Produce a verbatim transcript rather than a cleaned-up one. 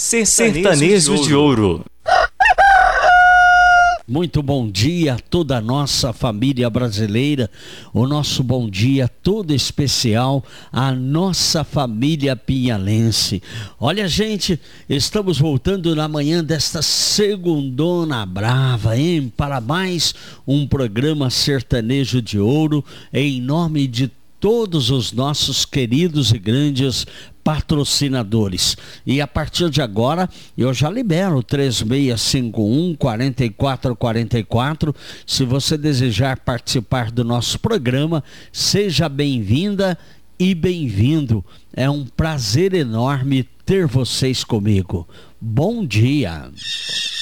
Sertanejo de Ouro. Muito bom dia a toda a nossa família brasileira, o nosso bom dia todo especial à nossa família pinhalense. Olha, gente, estamos voltando na manhã desta segundona brava, hein? Para mais um programa Sertanejo de Ouro, em nome de todos os nossos queridos e grandes patrocinadores. E a partir de agora, eu já libero três seis cinco um, quatro quatro quatro quatro. Se você desejar participar do nosso programa, seja bem-vinda e bem-vindo. É um prazer enorme ter vocês comigo. Bom dia!